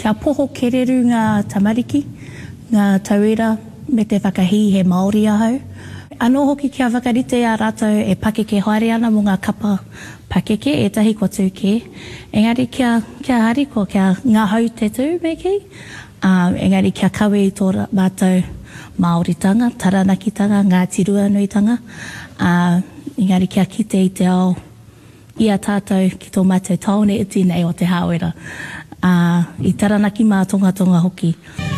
Kia poho kereru ngā tamariki, ngā tauira me te whakahi he Māori ahau. Anō hoki kia whakarite a rātou e pakeke haere ana mo ngā kapa pakeke, e tahi kua tūke. Engari kia hariko kia ngā hau te tū me ki. Engari kia kawe i tō mātou Māoritanga, taranakitanga, Ngāti Ruanuitanga. Engari kia kite i te ao ia tātou ki tō mātou taone iti nei o te hāwera. I taranaki mā tonga hoki.